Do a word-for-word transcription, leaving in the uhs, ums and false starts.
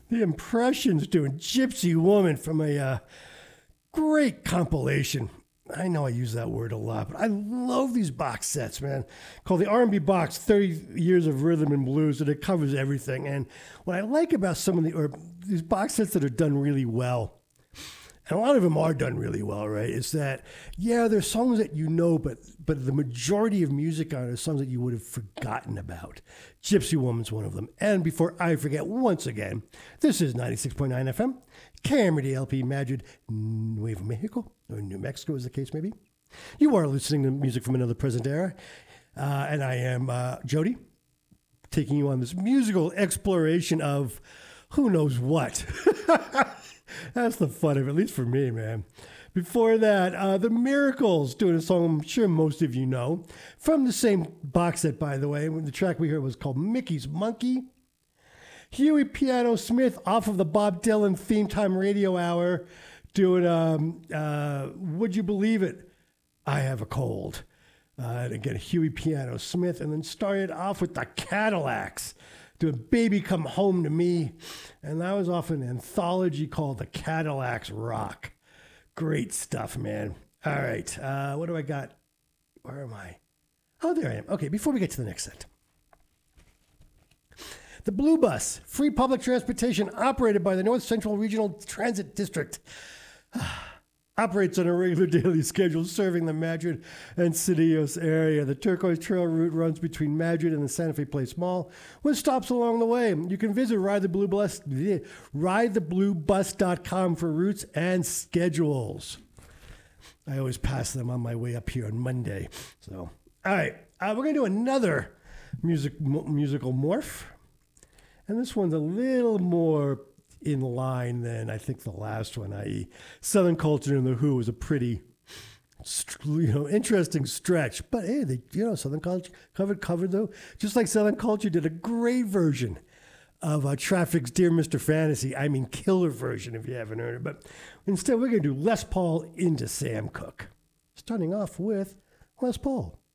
The Impressions doing Gypsy Woman from a uh, great compilation. I know I use that word a lot, but I love these box sets, man. Called the R and B Box, thirty years of Rhythm and Blues, and it covers everything. And what I like about some of the, or these box sets that are done really well, and a lot of them are done really well, right, is that, yeah, there's songs that you know, but but the majority of music on it are songs that you would have forgotten about. Gypsy Woman's one of them. And before I forget, once again, this is ninety-six point nine F M, K M R D L P Madrid, Nuevo Mexico, or New Mexico as the case may be. You are listening to music from another present era, uh, and I am uh, Jody, taking you on this musical exploration of who knows what. That's the fun of it, at least for me, man. Before that, uh, The Miracles doing a song I'm sure most of you know. From the same box set, by the way. The track we heard was called Mickey's Monkey. Huey Piano Smith off of the Bob Dylan Theme Time Radio Hour doing, um, uh, Would You Believe It? I Have a Cold. Uh, and again, Huey Piano Smith. And then started off with the Cadillacs doing Baby Come Home to Me. And that was off an anthology called The Cadillacs Rock. Great stuff, man. All right. Uh, what do I got? Where am I? Oh, there I am. Okay, before we get to the next set. The Blue Bus, free public transportation operated by the North Central Regional Transit District. Operates on a regular daily schedule serving the Madrid and Cedillos area. The Turquoise Trail route runs between Madrid and the Santa Fe Place Mall with stops along the way. You can visit Ride the Blue Bus, ride the blue bus dot com for routes and schedules. I always pass them on my way up here on Monday. So, all right, uh, we're going to do another music m- musical morph. And this one's a little more in line than I think the last one, that is. Southern Culture and The Who was a pretty, you know, interesting stretch. But hey, they, you know, Southern Culture covered, covered though. Just like Southern Culture did a great version of uh, Traffic's Dear Mister Fantasy. I mean, killer version if you haven't heard it. But instead, we're going to do Les Paul into Sam Cooke. Starting off with Les Paul.